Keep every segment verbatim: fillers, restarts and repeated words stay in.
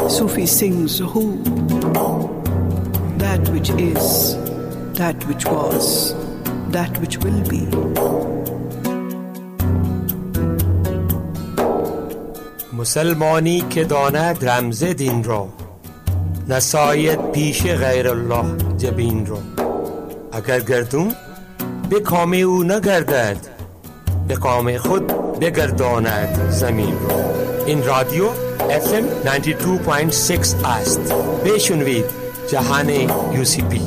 Sufi sings who, that which is, that which was, that which will be. مسلمانی که داند رمز دین را، نساید پیش غیر الله جبین را. اگر گردون به کام او نگردد، به کام خود بگرداند زمین را. این رادیو اف ام نود و دو ممیز شش است. بشنوید جهان یو سی پی.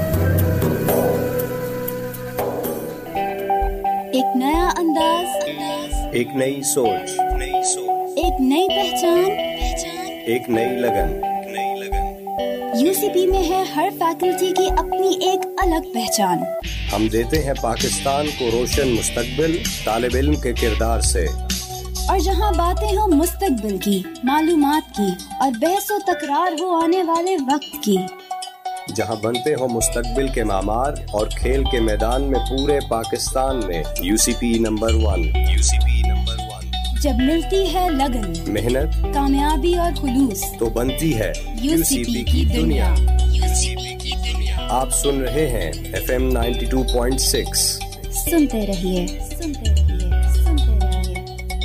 एक नया अंदाज, एक नई सोच, एक नई पहचान, एक नई लगन। यूसीपी में है हर फैकल्टी की अपनी एक अलग पहचान। हम देते हैं पाकिस्तान को रोशन मुस्तकबिल तालिब इल्म के किरदार से। और जहां बातें हो मुस्तकबिल की, मालूमात की और बहसो तकरार हो आने वाले वक्त की, जहां बनते हो मुस्तकबिल के मामार और खेल के मैदान में पूरे पाकिस्तान में UCP number one. UCP number one. जब मिलती है लगन, मेहनत, कामयाबी और खुलूस, तो बनती है यूसीपी की दुनिया। यूसीपी की दुनिया। आप सुन रहे हैं F M ninety two point six. सुनते रहिए, सुनते रहिए, सुनते रहिए।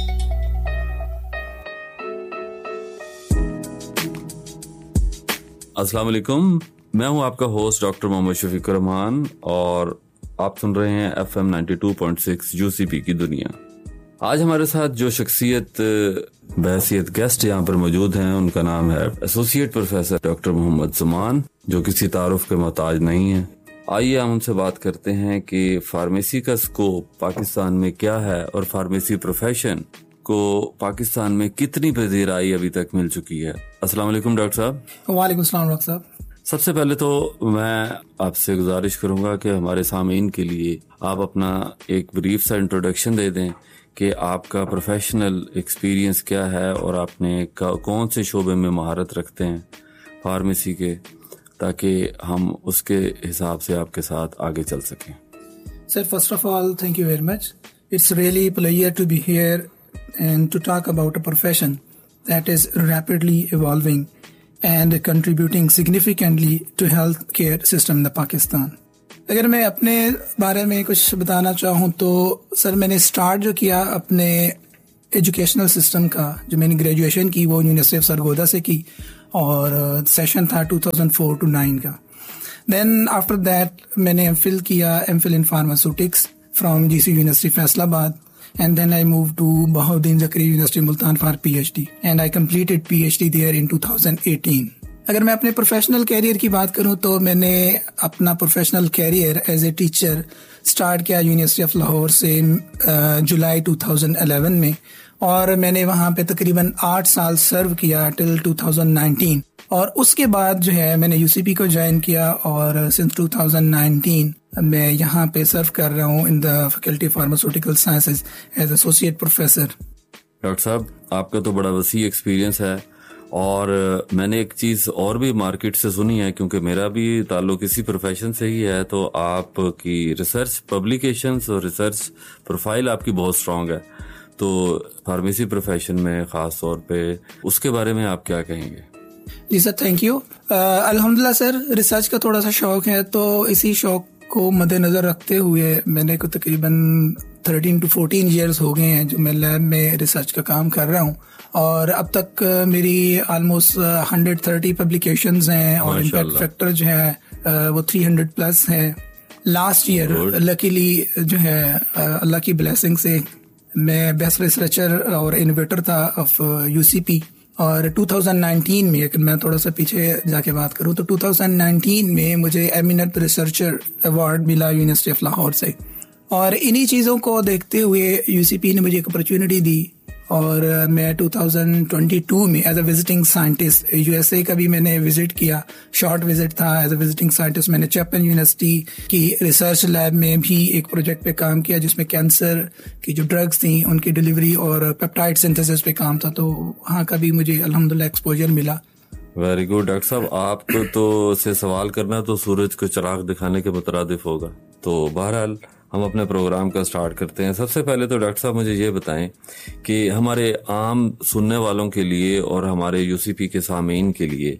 अस्सलाम वालेकुम, मैं हूं आपका होस्ट डॉक्टर मोहम्मद शफीकुर रहमान और आप सुन रहे हैं F M ninety two point six UCP की दुनिया। आज हमारे साथ जो शख्सियत बहसियत गेस्ट यहाँ पर मौजूद हैं, उनका नाम है एसोसिएट प्रोफेसर डॉक्टर मोहम्मद ज़मान, जो किसी तारुफ के मोहताज नहीं है। आइए हम उनसे बात करते हैं कि फार्मेसी का स्कोप पाकिस्तान में क्या है और फार्मेसी प्रोफेशन को पाकिस्तान में कितनी पजीराई अभी तक मिल चुकी है। अस्सलाम वालेकुम डॉक्टर साहब। वालेकुम सलाम डॉक्टर साहब। सबसे पहले तो मैं आपसे गुजारिश करूंगा कि हमारे सामीन के लिए आप अपना एक ब्रीफ सा इंट्रोडक्शन दे दें कि आपका प्रोफेशनल एक्सपीरियंस क्या है और आपने कौन से शोबे में महारत रखते हैं फार्मेसी के, ताकि हम उसके हिसाब से आपके साथ आगे चल सकें। Sir, first of all thank you very much. It's really pleasure to be here and to talk about a profession that is rapidly evolving and contributing significantly to healthcare system in the Pakistan. अगर मैं अपने बारे में कुछ बताना चाहूँ तो sir, मैंने स्टार्ट जो किया अपने एजुकेशनल सिस्टम का, जो मैंने ग्रेजुएशन की वो यूनिवर्सिटी ऑफ सरगोदा से की और सेशन था two thousand four to nine का। देन आफ्टर दैट मैंने एमफिल किया, MPhil in pharmaceutics from GC university Faisalabad, and then I moved to Bahauddin Zakariya University Multan for PhD and I completed PhD there in twenty eighteen. अगर मैं अपने professional career की बात करूं तो मैंने अपना professional career as a teacher start किया यूनिवर्सिटी ऑफ लाहौर से जुलाई टू थाउज़ेंड इलेवन में, और मैंने वहां पे तकरीबन आठ साल सर्व किया टिल टू थाउज़ेंड नाइनटीन। और उसके बाद जो है मैंने यूसीपी को ज्वाइन किया और सिंस टू थाउज़ेंड नाइनटीन मैं यहाँ पे सर्व कर रहा हूँ in the faculty of pharmaceutical sciences as associate professor. Doctor साहब, आपका तो बड़ा वसी एक्सपीरियंस है और मैंने एक चीज और भी मार्केट से सुनी है, क्योंकि मेरा भी ताल्लुक इसी प्रोफेशन से ही है, तो आपकी रिसर्च पब्लिकेशंस और रिसर्च प्रोफाइल आपकी बहुत स्ट्रांग है, तो फार्मेसी प्रोफेशन में खास तौर पे उसके बारे में आप क्या कहेंगे? जी सर, थैंक यू। अल्हम्दुलिल्लाह सर, रिसर्च का थोड़ा सा शौक है, तो इसी शौक को मद्देनजर रखते हुए मैंने को तकरीबन थर्टीन टू फोर्टीन इयर्स हो गए हैं जो मैं लैब में रिसर्च का काम कर रहा हूँ, और अब तक मेरी ऑलमोस्ट हंड्रेड थर्टी पब्लिकेशंस हैं और इम्पैक्ट फैक्टर जो है वो थ्री हंड्रेड प्लस है। लास्ट ईयर लकीली जो है अल्लाह की ब्लेसिंग से मैं बेस्ट रिसर्चर और इनोवेटर था ऑफ यूसीपी, और टू थाउज़ेंड नाइनटीन में अगर मैं थोड़ा सा पीछे जाके बात करूं तो टू थाउज़ेंड नाइनटीन में मुझे एमिनेंट रिसर्चर अवार्ड मिला यूनिवर्सिटी ऑफ लाहौर से, और इन्हीं चीज़ों को देखते हुए यूसीपी ने मुझे एक अपॉर्चुनिटी दी और मैं टू थाउज़ेंड ट्वेंटी टू में as a visiting scientist USA का भी मैंने विजिट किया, शॉर्ट विजिट था एज अ विजिटिंग साइंटिस्ट। मैंने चैपमैन यूनिवर्सिटी की रिसर्च लैब में भी एक प्रोजेक्ट पे काम किया जिसमें कैंसर की जो ड्रग्स थी उनकी डिलीवरी और पेप्टाइड सिंथेसिस पे काम था, तो वहाँ का भी मुझे अल्हम्दुलिल्लाह एक्सपोजर मिला। वेरी गुड डॉक्टर साहब, आपको तो से सवाल करना तो सूरज को चिराग दिखाने के मुतरादिफ होगा। तो बहरहाल हम अपने प्रोग्राम का स्टार्ट करते हैं। सबसे पहले तो डॉक्टर साहब मुझे ये बताएं कि हमारे आम सुनने वालों के लिए और हमारे यूसीपी के सामीन के लिए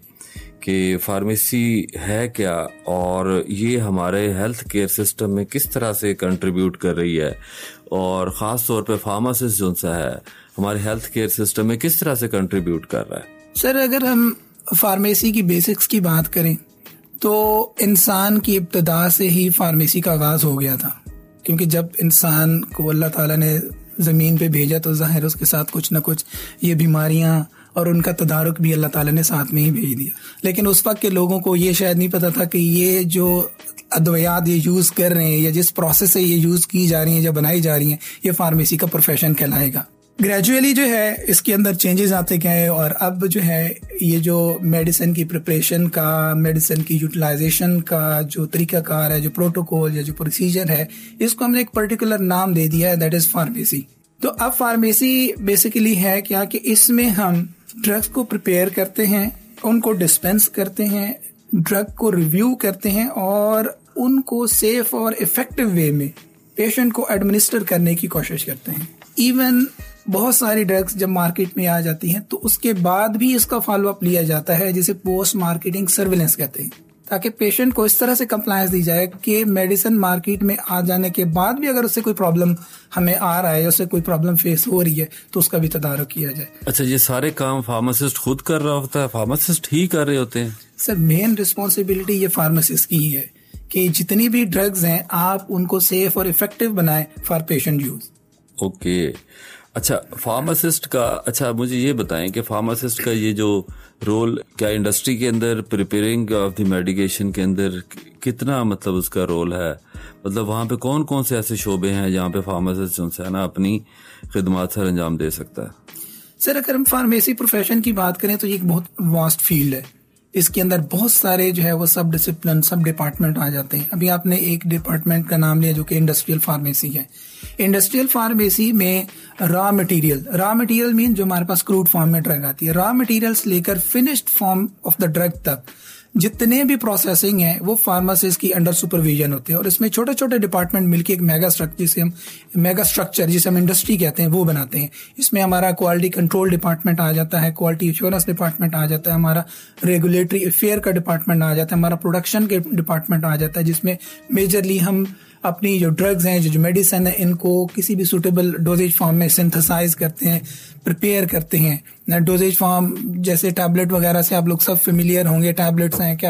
कि फार्मेसी है क्या और ये हमारे हेल्थ केयर सिस्टम में किस तरह से कंट्रीब्यूट कर रही है, और ख़ास तौर पे फार्मासिस्ट जो सा है हमारे हेल्थ केयर सिस्टम में किस तरह से कंट्रीब्यूट कर रहा है। सर, अगर हम फार्मेसी की बेसिक्स की बात करें तो इंसान की इब्तदा से ही फार्मेसी का आगाज हो गया था, क्योंकि जब इंसान को अल्लाह ताला ने ज़मीन पे भेजा तो ज़ाहिर उसके साथ कुछ ना कुछ ये बीमारियां और उनका तदारुक भी अल्लाह ताला ने साथ में ही भेज दिया। लेकिन उस वक्त के लोगों को ये शायद नहीं पता था कि ये जो अद्वियात ये यूज़ कर रहे हैं या जिस प्रोसेस से ये यूज़ की जा रही हैं या बनाई जा रही हैं, ये फार्मेसी का प्रोफेशन कहलाएगा। ग्रेजुअली जो है इसके अंदर चेंजेस आते गए और अब जो है ये जो मेडिसिन की प्रिपरेशन का, मेडिसिन की यूटिलाइजेशन का जो तरीकाकार है, जो प्रोटोकॉल या जो प्रोसीजर है, इसको हमने एक पर्टिकुलर नाम दे दिया है, दैट इज फार्मेसी। तो अब फार्मेसी बेसिकली है क्या कि इसमें हम ड्रग्स को प्रिपेयर करते हैं, उनको डिस्पेंस करते हैं, ड्रग को रिव्यू करते हैं और उनको सेफ और इफेक्टिव वे में पेशेंट को एडमिनिस्टर करने की कोशिश करते हैं। इवन बहुत सारी ड्रग्स जब मार्केट में आ जाती हैं तो उसके बाद भी इसका फॉलो अप लिया जाता है, जिसे पोस्ट मार्केटिंग सर्विलेंस कहते हैं, ताकि पेशेंट को इस तरह से कंप्लायंस दी जाए कि मेडिसिन मार्केट में आ जाने के बाद भी अगर उससे कोई प्रॉब्लम हमें आ रहा है, उससे कोई प्रॉब्लम फेस हो रही है, तो उसका भी तदारुक किया जाए। अच्छा, ये सारे काम फार्मासिस्ट खुद कर रहा होता है, फार्मासिस्ट ही कर रहे होते हैं? सर, मेन रिस्पॉन्सिबिलिटी ये फार्मासिस्ट की ही है कि जितनी भी ड्रग्स हैं आप उनको सेफ और इफेक्टिव बनाएं फॉर पेशेंट यूज। ओके, अच्छा, फार्मासिस्ट का, अच्छा मुझे ये बताएं कि फार्मासिस्ट का ये जो रोल क्या इंडस्ट्री के अंदर प्रिपेयरिंग ऑफ द मेडिकेशन के अंदर कितना मतलब उसका रोल है, मतलब वहाँ पे कौन कौन से ऐसे शोबे हैं जहाँ पे फार्मासिस्ट जो है ना अपनी खिदमत सर अंजाम दे सकता है? सर, अगर हम फार्मेसी प्रोफेशन की बात करें तो ये एक बहुत वास्ट फील्ड है। इसके अंदर बहुत सारे जो है वो सब डिसिप्लिन, सब डिपार्टमेंट आ जाते हैं। अभी आपने एक डिपार्टमेंट का नाम लिया जो कि इंडस्ट्रियल फार्मेसी है। इंडस्ट्रियल फार्मेसी में raw material, raw material mean जो हमारे पास क्रूड फॉर्म में ड्रग आती है, रॉ मटेरियल्स लेकर finished form of the drug तक जितने भी प्रोसेसिंग है वो फार्मासिस्ट की अंडर सुपरविजन होते हैं। और इसमें छोटे छोटे डिपार्टमेंट मिलकर एक मेगा स्ट्रक्चर जिसे हम मेगा स्ट्रक्चर जिसे हम इंडस्ट्री कहते हैं वो बनाते हैं। इसमें हमारा क्वालिटी कंट्रोल डिपार्टमेंट आ जाता है, क्वालिटी एश्योरेंस डिपार्टमेंट आ जाता है, हमारा रेगुलेटरी अफेयर का डिपार्टमेंट आ जाता है, हमारा प्रोडक्शन के डिपार्टमेंट आ जाता है, जिसमें मेजरली हम अपनी जो ड्रग्स हैं, जो जो मेडिसिन है, इनको किसी भी सूटेबल डोजेज फॉर्म में सिंथेसाइज करते हैं, प्रिपेयर करते हैं। डोजेज फॉर्म जैसे टैबलेट वगैरह से आप लोग सब फेमिलियर होंगे, टैबलेट्स हैं क्या